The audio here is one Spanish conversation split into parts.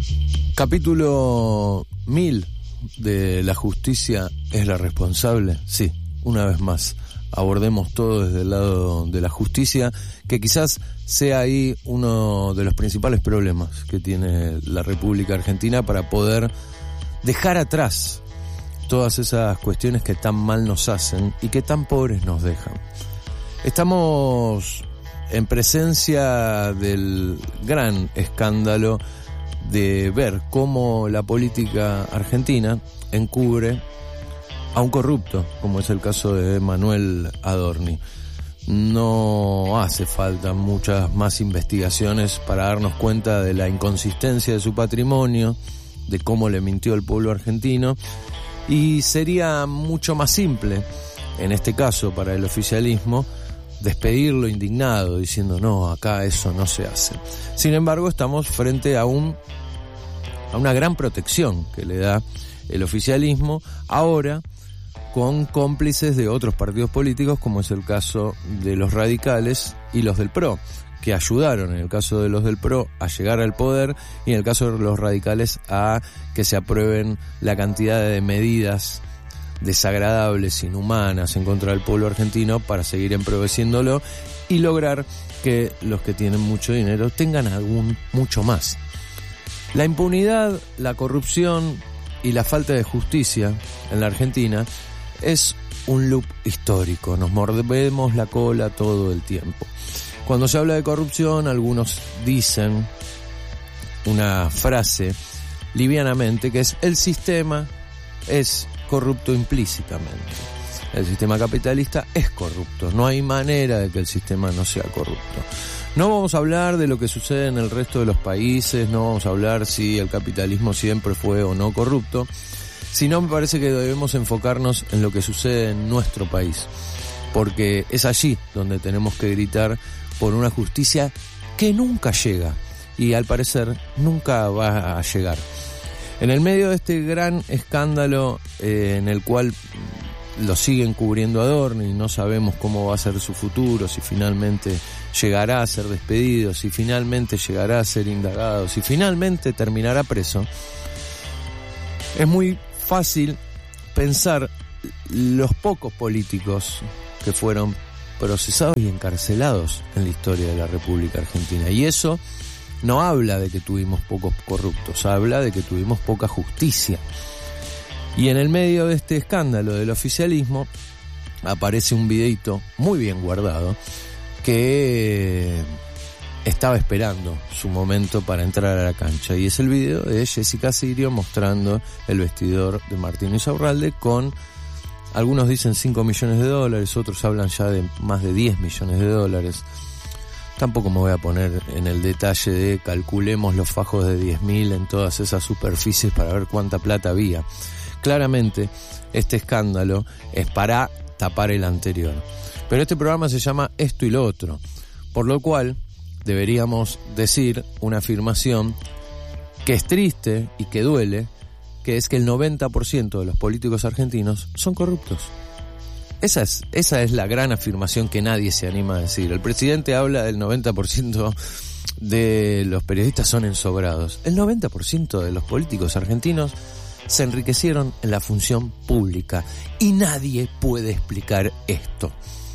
Capítulo 1000 de La justicia es la responsable. Sí, una vez más, abordemos todo desde el lado de la justicia, que quizás sea ahí uno de los principales problemas que tiene la República Argentina para poder dejar atrás todas esas cuestiones que tan mal nos hacen y que tan pobres nos dejan. Estamos en presencia del gran escándalo de ver cómo la política argentina encubre a un corrupto, como es el caso de Manuel Adorni. No hace falta muchas más investigaciones para darnos cuenta de la inconsistencia de su patrimonio, de cómo le mintió al pueblo argentino, y sería mucho más simple, en este caso para el oficialismo, despedirlo indignado, diciendo no, acá eso no se hace. Sin embargo, estamos frente a una gran protección que le da el oficialismo, ahora con cómplices de otros partidos políticos, como es el caso de los radicales y los del PRO, que ayudaron, en el caso de los del PRO, a llegar al poder, y en el caso de los radicales a que se aprueben la cantidad de medidas desagradables, inhumanas en contra del pueblo argentino para seguir empobreciéndolo y lograr que los que tienen mucho dinero tengan mucho más. La impunidad, la corrupción y la falta de justicia en la Argentina es un loop histórico, nos mordemos la cola todo el tiempo. Cuando se habla de corrupción, algunos dicen una frase livianamente que es: el sistema es corrupto implícitamente. El sistema capitalista es corrupto. No hay manera de que el sistema no sea corrupto. No vamos a hablar de lo que sucede en el resto de los países, no vamos a hablar si el capitalismo siempre fue o no corrupto, sino me parece que debemos enfocarnos en lo que sucede en nuestro país, porque es allí donde tenemos que gritar por una justicia que nunca llega y al parecer nunca va a llegar. En el medio de este gran escándalo en el cual lo siguen cubriendo Adorni y no sabemos cómo va a ser su futuro, si finalmente llegará a ser despedido, si finalmente llegará a ser indagado, si finalmente terminará preso, es muy fácil pensar los pocos políticos que fueron procesados y encarcelados en la historia de la República Argentina. Y eso no habla de que tuvimos pocos corruptos, habla de que tuvimos poca justicia. Y en el medio de este escándalo del oficialismo aparece un videito muy bien guardado que estaba esperando su momento para entrar a la cancha, y es el video de Jessica Sirio mostrando el vestidor de Martín Insaurralde con, algunos dicen 5 millones de dólares, otros hablan ya de más de 10 millones de dólares. Tampoco me voy a poner en el detalle de calculemos los fajos de 10.000 en todas esas superficies para ver cuánta plata había. Claramente este escándalo es para tapar el anterior. Pero este programa se llama Esto y lo Otro, por lo cual deberíamos decir una afirmación que es triste y que duele, que es que el 90% de los políticos argentinos son corruptos. Esa es la gran afirmación que nadie se anima a decir. El presidente habla del 90% de los periodistas son ensobrados. El 90% de los políticos argentinos se enriquecieron en la función pública y nadie puede explicar esto.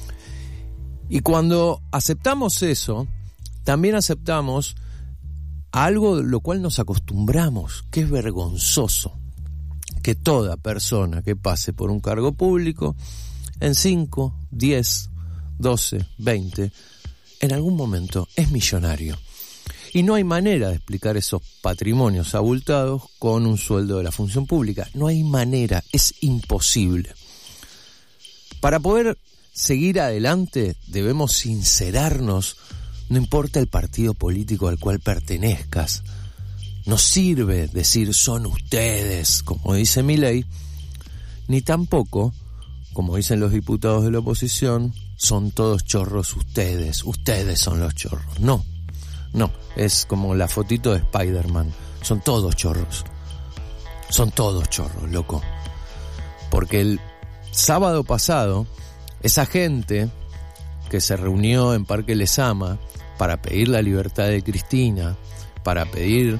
Y cuando aceptamos eso, también aceptamos algo lo cual nos acostumbramos, que es vergonzoso, que toda persona que pase por un cargo público en 5, 10, 12, 20, en algún momento es millonario. Y no hay manera de explicar esos patrimonios abultados con un sueldo de la función pública. No hay manera, es imposible. Para poder seguir adelante debemos sincerarnos, no importa el partido político al cual pertenezcas. No sirve decir son ustedes, como dice Milei, ni tampoco, como dicen los diputados de la oposición, son todos chorros ustedes son los chorros. No, es como la fotito de Spider-Man, son todos chorros, loco. Porque el sábado pasado, esa gente que se reunió en Parque Lezama para pedir la libertad de Cristina, para pedir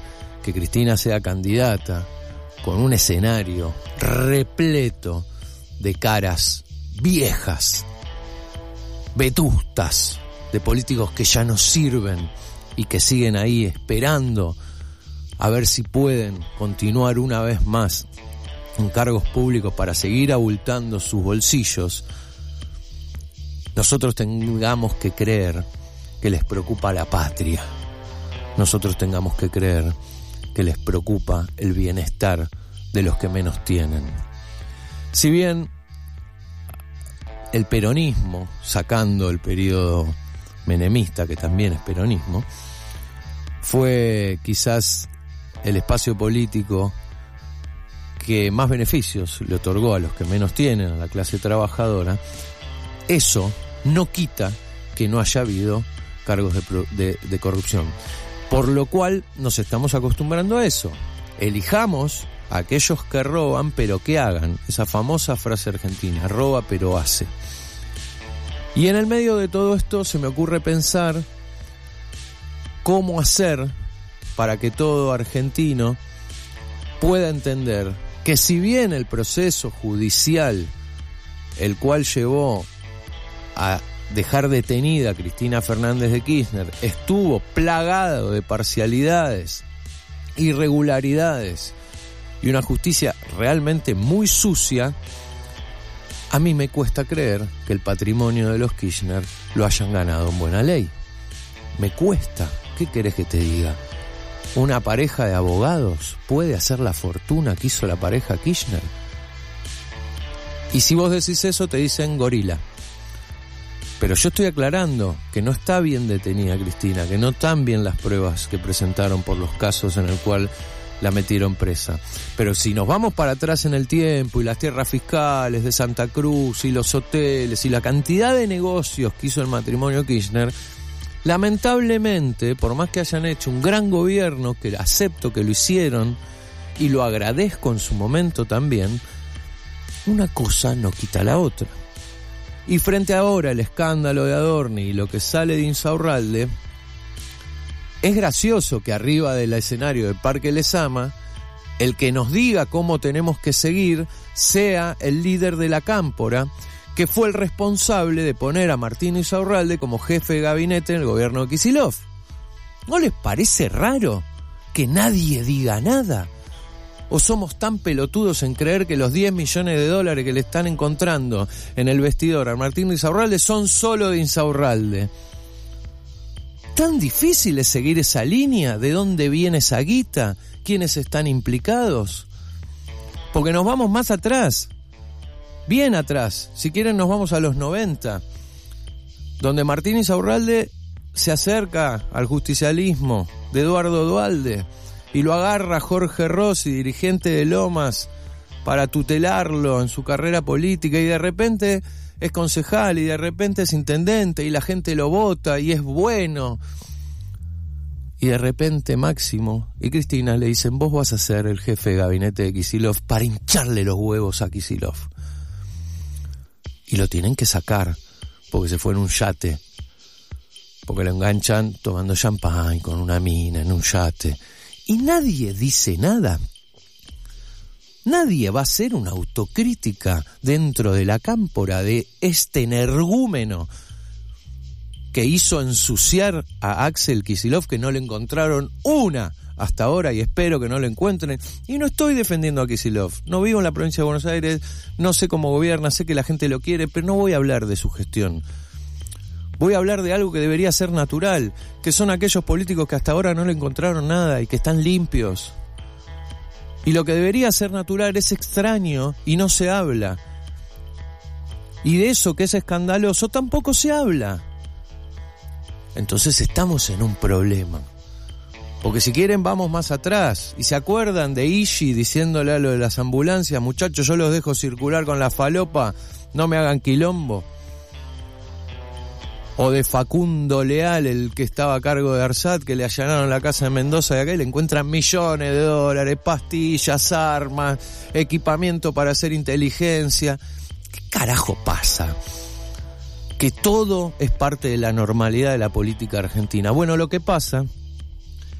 que Cristina sea candidata con un escenario repleto de caras viejas, vetustas, de políticos que ya no sirven y que siguen ahí esperando a ver si pueden continuar una vez más en cargos públicos para seguir abultando sus bolsillos, nosotros tengamos que creer que les preocupa la patria. Nosotros tengamos que creer que les preocupa el bienestar de los que menos tienen. Si bien el peronismo, sacando el periodo menemista, que también es peronismo, fue quizás el espacio político que más beneficios le otorgó a los que menos tienen, a la clase trabajadora, eso no quita que no haya habido cargos de corrupción. Por lo cual nos estamos acostumbrando a eso. Elijamos a aquellos que roban pero que hagan. Esa famosa frase argentina, roba pero hace. Y en el medio de todo esto se me ocurre pensar cómo hacer para que todo argentino pueda entender que si bien el proceso judicial, el cual llevó a dejar detenida a Cristina Fernández de Kirchner, estuvo plagado de parcialidades, irregularidades y una justicia realmente muy sucia, a mí me cuesta creer que el patrimonio de los Kirchner lo hayan ganado en buena ley. Me cuesta. ¿Qué querés que te diga? ¿Una pareja de abogados puede hacer la fortuna que hizo la pareja Kirchner? Y si vos decís eso, te dicen gorila. Pero yo estoy aclarando que no está bien detenida Cristina, que no están bien las pruebas que presentaron por los casos en el cual la metieron presa. Pero si nos vamos para atrás en el tiempo y las tierras fiscales de Santa Cruz y los hoteles y la cantidad de negocios que hizo el matrimonio Kirchner, lamentablemente, por más que hayan hecho un gran gobierno, que acepto que lo hicieron y lo agradezco en su momento también, una cosa no quita la otra. Y frente ahora al escándalo de Adorni y lo que sale de Insaurralde, es gracioso que arriba del escenario de Parque Lezama, el que nos diga cómo tenemos que seguir sea el líder de la cámpora, que fue el responsable de poner a Martín Insaurralde como jefe de gabinete en el gobierno de Kicillof. ¿No les parece raro que nadie diga nada? ¿O somos tan pelotudos en creer que los 10 millones de dólares que le están encontrando en el vestidor a Martín Insaurralde son solo de Insaurralde? ¿Tan difícil es seguir esa línea? ¿De dónde viene esa guita? ¿Quiénes están implicados? Porque nos vamos más atrás, bien atrás. Si quieren nos vamos a los 90, donde Martín Insaurralde se acerca al justicialismo de Eduardo Duhalde y lo agarra Jorge Rossi, dirigente de Lomas, para tutelarlo en su carrera política, y de repente es concejal y de repente es intendente y la gente lo vota y es bueno. Y de repente Máximo y Cristina le dicen: vos vas a ser el jefe de gabinete de Kicillof, para hincharle los huevos a Kicillof. Y lo tienen que sacar porque se fue en un yate, porque lo enganchan tomando champán con una mina en un yate. Y nadie dice nada. Nadie va a hacer una autocrítica dentro de la cámpora de este energúmeno que hizo ensuciar a Axel Kicillof, que no le encontraron una hasta ahora y espero que no lo encuentren. Y no estoy defendiendo a Kicillof, no vivo en la provincia de Buenos Aires, no sé cómo gobierna, sé que la gente lo quiere, pero no voy a hablar de su gestión. Voy a hablar de algo que debería ser natural, que son aquellos políticos que hasta ahora no le encontraron nada y que están limpios. Y lo que debería ser natural es extraño y no se habla. Y de eso que es escandaloso tampoco se habla. Entonces estamos en un problema. Porque si quieren vamos más atrás. Y se acuerdan de Ishi diciéndole a lo de las ambulancias: muchachos, yo los dejo circular con la falopa, no me hagan quilombo. O de Facundo Leal, el que estaba a cargo de ARSAT, que le allanaron la casa de Mendoza y acá y le encuentran millones de dólares, pastillas, armas, equipamiento para hacer inteligencia. ¿Qué carajo pasa? Que todo es parte de la normalidad de la política argentina. Bueno, lo que pasa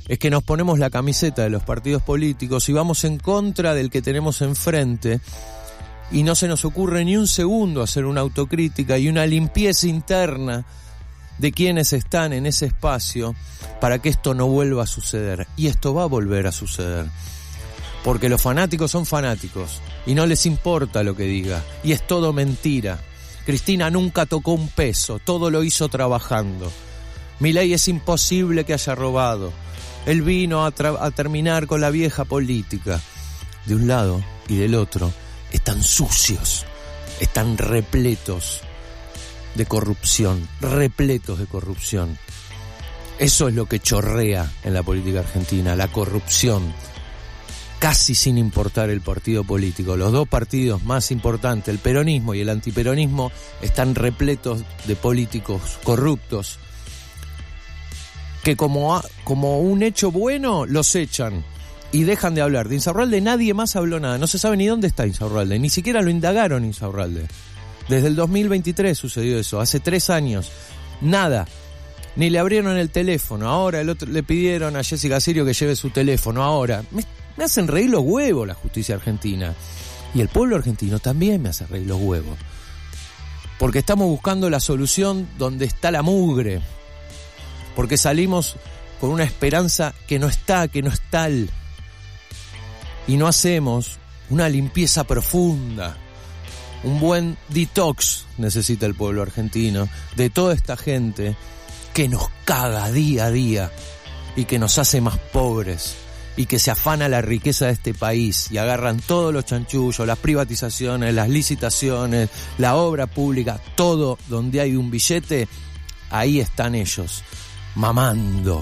es que nos ponemos la camiseta de los partidos políticos y vamos en contra del que tenemos enfrente y no se nos ocurre ni un segundo hacer una autocrítica y una limpieza interna de quienes están en ese espacio para que esto no vuelva a suceder. Y esto va a volver a suceder. Porque los fanáticos son fanáticos y no les importa lo que diga. Y es todo mentira. Cristina nunca tocó un peso, todo lo hizo trabajando. Milei es imposible que haya robado. Él vino a terminar con la vieja política. De un lado y del otro están sucios, están repletos de corrupción, repletos de corrupción. Eso es lo que chorrea en la política argentina, la corrupción, casi sin importar el partido político. Los dos partidos más importantes, el peronismo y el antiperonismo, están repletos de políticos corruptos que como un hecho bueno los echan y dejan de hablar. De Insaurralde nadie más habló nada, no se sabe ni dónde está Insaurralde, ni siquiera lo indagaron Insaurralde. Desde el 2023 sucedió eso, hace 3 años, nada, ni le abrieron el teléfono. Ahora le pidieron a Jessica Sirio que lleve su teléfono, ahora. Me hacen reír los huevos la justicia argentina. Y el pueblo argentino también me hace reír los huevos. Porque estamos buscando la solución donde está la mugre. Porque salimos con una esperanza que no está, que no es tal. Y no hacemos una limpieza profunda. Un buen detox necesita el pueblo argentino de toda esta gente que nos caga día a día y que nos hace más pobres y que se afana la riqueza de este país y agarran todos los chanchullos, las privatizaciones, las licitaciones, la obra pública, todo donde hay un billete, ahí están ellos, mamando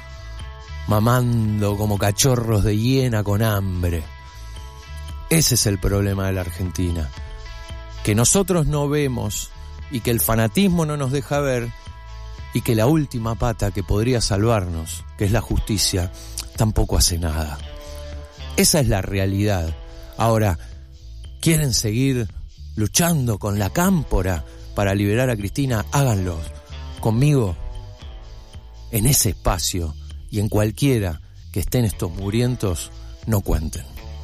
como cachorros de hiena con hambre. Ese es el problema de la Argentina. Que nosotros no vemos y que el fanatismo no nos deja ver y que la última pata que podría salvarnos, que es la justicia, tampoco hace nada. Esa es la realidad. Ahora, ¿quieren seguir luchando con la cámpora para liberar a Cristina? Háganlo. Conmigo, en ese espacio y en cualquiera que estén estos murientos, no cuenten.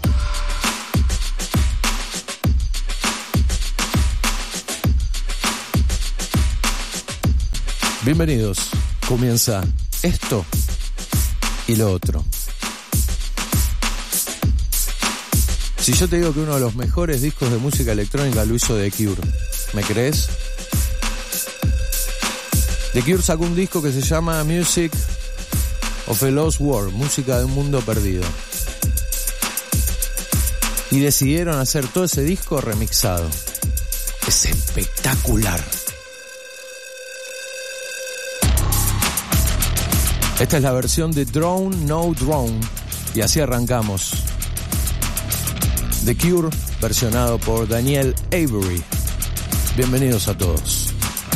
Bienvenidos, comienza esto y lo otro. Si yo te digo que uno de los mejores discos de música electrónica lo hizo The Cure, ¿me crees? The Cure sacó un disco que se llama Music of a Lost World, música de un mundo perdido. Y decidieron hacer todo ese disco remixado. Es espectacular. Esta es la versión de Drone No Drone y así arrancamos. The Cure versionado por Daniel Avery. Bienvenidos a todos.